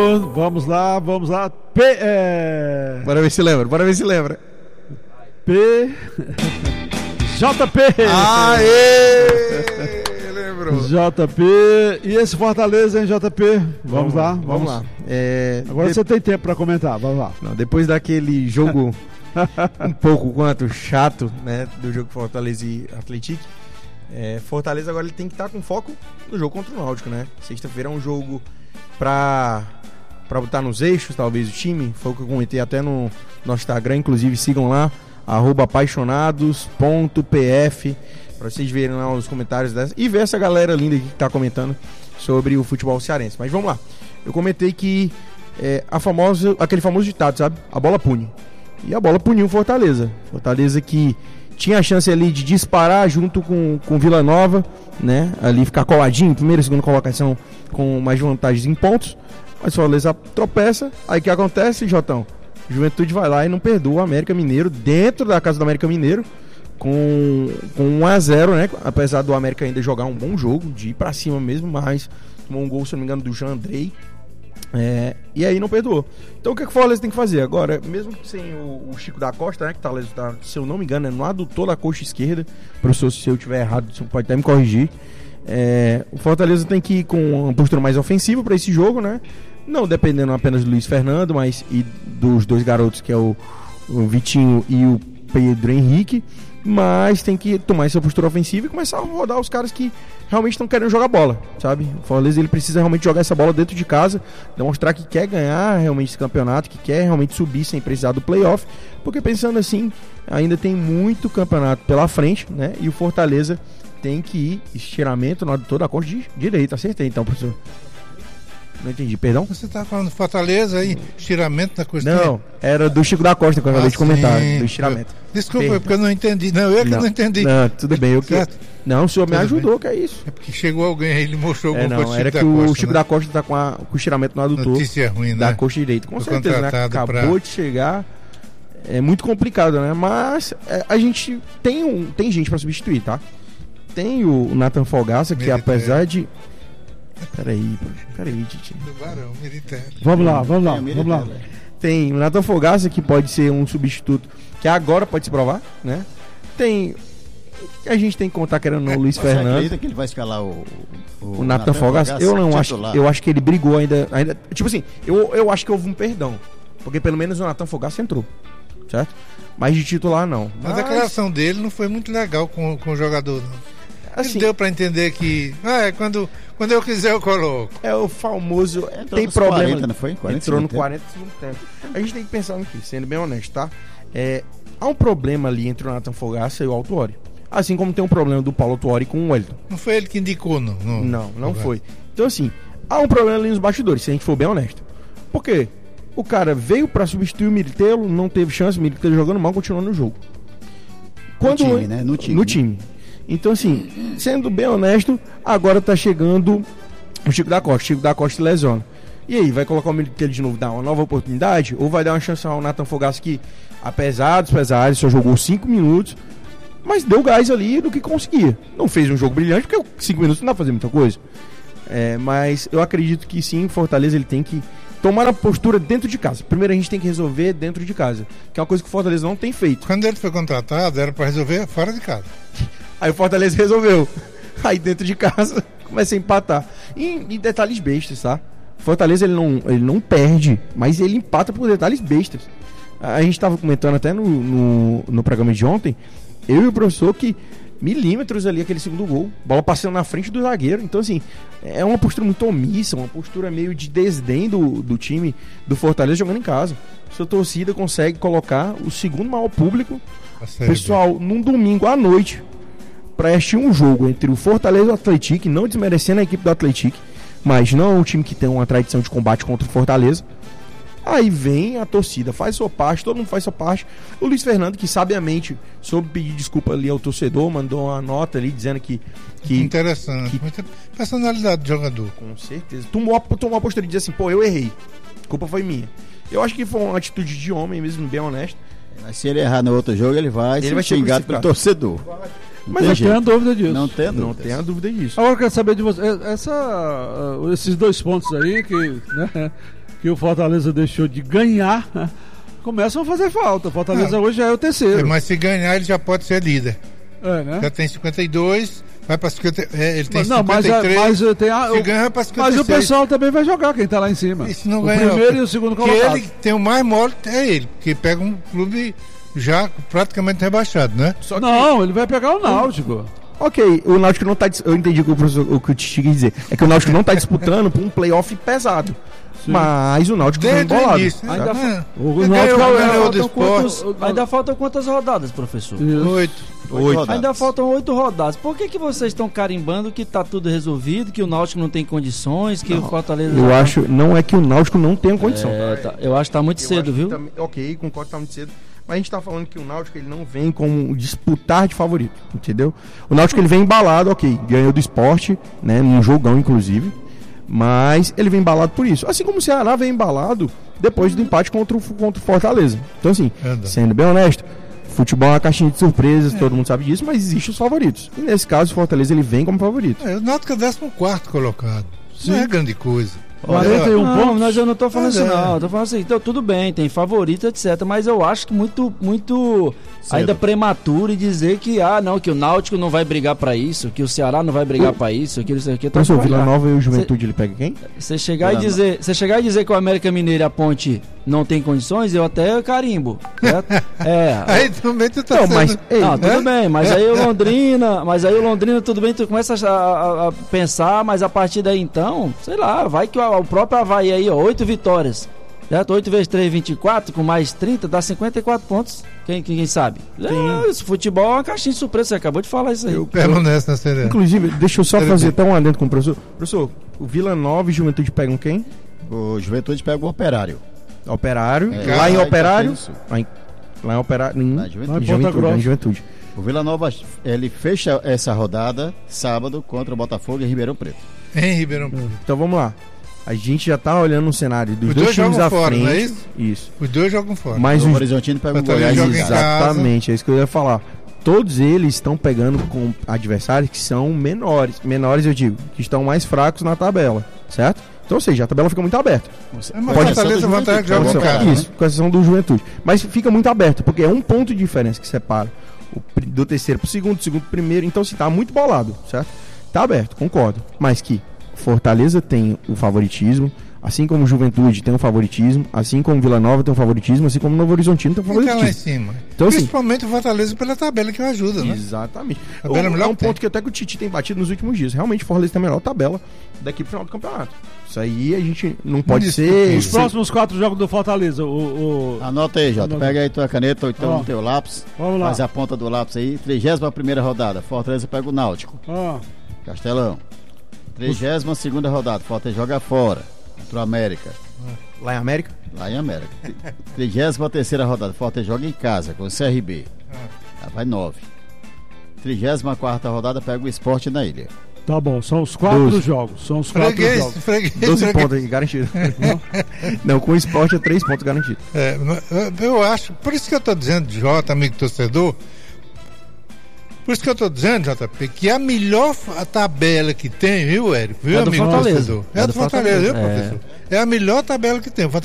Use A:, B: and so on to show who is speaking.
A: Vamos lá.
B: Bora ver se lembra.
A: JP.
B: Aê! Lembrou.
A: JP. E esse Fortaleza, hein, JP? Vamos lá. Agora você tem tempo pra comentar, vamos lá.
B: Não, depois daquele jogo um pouco quanto chato, né, do jogo Fortaleza e Atlético, Fortaleza agora ele tem que estar com foco no jogo contra o Náutico, né? Sexta-feira é um jogo pra botar nos eixos, talvez, o time. Foi o que eu comentei até no nosso Instagram, inclusive sigam lá, @apaixonados.pf, pra vocês verem lá os comentários dessa e ver essa galera linda aqui que tá comentando sobre o futebol cearense. Mas vamos lá, eu comentei que aquele famoso ditado, sabe? A bola pune. E a bola puniu o Fortaleza que tinha a chance ali de disparar junto com Vila Nova, né? Ali ficar coladinho, primeira e segunda colocação com mais vantagens em pontos. Mas o Fortaleza tropeça. Aí o que acontece, Jotão? Juventude vai lá e não perdoa o América Mineiro dentro da casa do América Mineiro com 1-0, né? Apesar do América ainda jogar um bom jogo, de ir pra cima mesmo, mas tomou um gol, se não me engano, do Jean Andrei. E aí não perdoou. Então o que o Fortaleza tem que fazer agora? Mesmo sem o Chico da Costa, né, que tá, se eu não me engano, no adutor da coxa esquerda. Professor, se eu tiver errado, você pode até me corrigir. O Fortaleza tem que ir com uma postura mais ofensiva para esse jogo, né? Não dependendo apenas do Luiz Fernando, mas e dos dois garotos, que é o Vitinho e o Pedro Henrique. Mas tem que tomar essa postura ofensiva e começar a rodar os caras que realmente estão querendo jogar bola, sabe? O Fortaleza ele precisa realmente jogar essa bola dentro de casa, demonstrar que quer ganhar realmente esse campeonato, que quer realmente subir sem precisar do playoff, porque pensando assim, ainda tem muito campeonato pela frente, né? E o Fortaleza tem que ir estiramento no adutor da costa direita. Acertei então, professor. Não entendi, perdão?
C: Você tá falando de Fortaleza aí, estiramento da costa?
B: Não, era do Chico da Costa que eu acabei de comentar, do estiramento.
C: Desculpa, porque eu não entendi. Não, eu que não entendi.
B: Não, tudo bem, Não, o senhor me ajudou, que é isso.
C: É porque chegou alguém aí, ele mostrou alguma coisa.
B: Não, era que o Chico da Costa tá com o estiramento no adutor.
C: Notícia ruim, né?
B: Da coxa direita. Com certeza, né? Acabou de chegar. É muito complicado, né? Mas a gente tem gente pra substituir, tá? Tem o Nathan Fogaça, que apesar de... Peraí, Titi.
A: Vamos lá.
B: Tem o Nathan Fogaça, que pode ser um substituto, que agora pode se provar, né? A gente tem que contar que era no Luiz Fernando. Você
D: acredita que ele vai escalar o
B: Nathan Fogaça? Eu não acho. Eu acho que ele brigou ainda. Tipo assim, eu acho que houve um perdão. Porque pelo menos o Nathan Fogaça entrou, certo? Mas de titular não.
C: Mas a declaração dele não foi muito legal com o jogador, não.
B: Assim,
C: deu pra entender que quando eu quiser eu coloco.
B: É o famoso.
D: Entrou
B: tem problema.
D: 40, não foi? 40
B: entrou no 40 segundo tempo. A gente tem que pensar aqui, sendo bem honesto, tá? Há um problema ali entre o Nathan Fogaça e o Autuori. Assim como tem um problema do Paulo Autuori com o Wellington.
C: Não foi ele que indicou, não?
B: Não foi. Então, assim, há um problema ali nos bastidores, se a gente for bem honesto. Por quê? O cara veio pra substituir o Militelo, não teve chance, o Militelo jogando mal, continuou no jogo.
D: No time, né? No time.
B: Então, assim, sendo bem honesto, agora tá chegando o Chico da Costa. O Chico da Costa lesiona. E aí, vai colocar o Militelo de novo, dar uma nova oportunidade? Ou vai dar uma chance ao Nathan Fogaça que, apesar dos pesares, só jogou 5 minutos, mas deu gás ali do que conseguia. Não fez um jogo brilhante, porque 5 minutos não dá pra fazer muita coisa. Mas eu acredito que sim, o Fortaleza ele tem que tomar a postura dentro de casa. Primeiro a gente tem que resolver dentro de casa, que é uma coisa que o Fortaleza não tem feito.
C: Quando ele foi contratado, era pra resolver fora de casa.
B: Aí o Fortaleza resolveu. Aí dentro de casa começa a empatar. E detalhes bestas, tá? O Fortaleza ele não perde, mas ele empata por detalhes bestas. A gente tava comentando até no programa de ontem, eu e o professor, que milímetros ali aquele segundo gol, bola passando na frente do zagueiro. Então assim, é uma postura muito omissa, uma postura meio de desdém do time do Fortaleza jogando em casa. Sua torcida consegue colocar o segundo maior público, pessoal, num domingo à noite, para assistir um jogo entre o Fortaleza e o Atlético, não desmerecendo a equipe do Atlético, mas não é um time que tem uma tradição de combate contra o Fortaleza. Aí vem a torcida, faz sua parte, todo mundo faz sua parte. O Luiz Fernando, que sabiamente soube pedir desculpa ali ao torcedor, mandou uma nota ali dizendo que
C: interessante, muita personalidade do jogador.
B: Com certeza. Tomou a postura de dizer assim, pô, eu errei, a culpa foi minha. Eu acho que foi uma atitude de homem mesmo, bem honesto.
D: Mas se ele errar no outro jogo, ele vai ser xingado pelo torcedor.
A: Mas não tenha dúvida disso.
D: Não tenha dúvida disso.
A: Agora eu quero saber de você, esses 2 pontos aí que, né, que o Fortaleza deixou de ganhar, começam a fazer falta. O Fortaleza hoje já é o terceiro.
C: Mas se ganhar, ele já pode ser líder.
A: Né?
C: Já tem 52, vai para 50. Ele tem
A: não,
C: 53.
A: Mas
C: se ganhar, vai para 56.
A: Mas o pessoal também vai jogar, quem tá lá em cima.
C: E se não
A: o
C: ganhar,
A: primeiro e o segundo colocado.
C: Ele tem o mais mole, é ele, porque pega um clube já praticamente rebaixado, né?
A: Não, ele vai pegar o Náutico.
B: Ok, o Náutico não tá... Eu entendi o que o Titi quis dizer. É que o Náutico não tá disputando por um playoff pesado. Sim. Mas o Náutico tá embolado.
E: Ainda faltam quantas rodadas, professor?
C: 8.
E: Ainda faltam 8 rodadas. Por que vocês estão carimbando que tá tudo resolvido, que o Náutico não tem condições, que o Fortaleza...
B: Eu acho, não é que o Náutico não tenha condição.
E: Eu acho que tá muito cedo, viu?
B: Ok, concordo que tá muito cedo. Mas a gente tá falando que o Náutico ele não vem como disputar de favorito, entendeu? O Náutico ele vem embalado, ok, ganhou do Sport, né, num jogão inclusive, mas ele vem embalado por isso. Assim como o Ceará vem embalado depois do empate contra o Fortaleza. Então assim, sendo bem honesto, futebol é uma caixinha de surpresas, todo mundo sabe disso, mas existem os favoritos. E nesse caso o Fortaleza ele vem como favorito.
C: O Náutico é 14º colocado. Sim. Não é grande coisa.
A: 41 pontos.
E: Mas eu não tô falando isso, não. Eu tô falando assim, então tudo bem, tem favorito, etc. Mas eu acho que muito ainda prematuro e dizer que, que o Náutico não vai brigar pra isso, que o Ceará não vai brigar pra isso, que isso aqui.
B: Professor, o Vila Nova e o Juventude, ele pega quem?
E: Você chegar e dizer que o América Mineiro e a Ponte não tem condições, eu até carimbo. Certo?
C: Aí também tu tá
E: tudo bem, mas aí o Londrina, tudo bem, tu começa a pensar, mas a partir daí então, sei lá, vai que o próprio Avaí aí, 8 vitórias, certo? 8 vezes 3, 24, com mais 30, dá 54 pontos. Quem sabe? Esse futebol é uma caixinha de surpresa, você acabou de falar isso aí.
C: Eu permaneço na série.
B: Inclusive, deixa eu só fazer até um adendo com o professor. Professor, o Vila Nova e Juventude pegam quem?
D: O Juventude pega o Operário.
B: Operário. Lá em Operário. Lá em Operário. Em Juventude.
D: O Vila Nova, ele fecha essa rodada sábado contra o Botafogo em Ribeirão Preto.
C: Em Ribeirão Preto.
B: Então vamos lá. A gente já tá olhando um cenário dos dois times à
C: fora,
B: frente.
C: Não é isso?
B: Isso.
C: Os dois jogam fora.
B: Mas
D: o Horizontino pega o Goiás.
B: Exatamente, é isso que eu ia falar. Todos eles estão pegando com adversários que são menores. Menores, eu digo, que estão mais fracos na tabela, certo? Então, ou seja, a tabela fica muito aberta.
C: Pode Fortaleza vantagem que joga em casa.
B: Isso, com exceção do Juventude. Mas fica muito aberto, porque é um ponto de diferença que separa do terceiro pro segundo, do segundo pro primeiro. Então, se tá muito bolado, certo? Tá aberto, concordo. Mas que Fortaleza tem o favoritismo, assim como o Juventude tem o favoritismo, assim como Vila Nova tem o favoritismo, assim como o Novo Horizontino tem o favoritismo.
C: Tá lá em cima. Então, principalmente assim, o Fortaleza pela tabela que ajuda, né?
B: Exatamente. É um ponto que até que o Titi tem batido nos últimos dias. Realmente o Fortaleza tem a melhor tabela daqui pro final do campeonato. Isso aí a gente não pode ser...
A: Os próximos 4 jogos do Fortaleza.
D: Anota aí, Jota. Pega aí tua caneta ou então o teu lápis.
A: Vamos lá.
D: Faz a ponta do lápis aí. 31ª rodada. Fortaleza pega o Náutico. Castelão. 32ª rodada. Fortaleza joga fora. Contra o América.
B: Lá em América?
D: Lá em América. 33ª rodada. Fortaleza joga em casa com o CRB. Vai 9. 34ª rodada pega o Sport na Ilha.
A: Tá bom, são os 4 jogos. São os 4 jogos.
B: 12 pontos aí, garantido. Não, com o Sport é 3 pontos garantidos.
C: Eu acho, por isso que eu tô dizendo, Jota, amigo torcedor, por isso que eu tô dizendo, JP, que a melhor tabela que tem, viu, Érico? Viu,
E: amigo
C: torcedor?
E: É
C: do Fortaleza, viu, professor? É a melhor tabela que tem.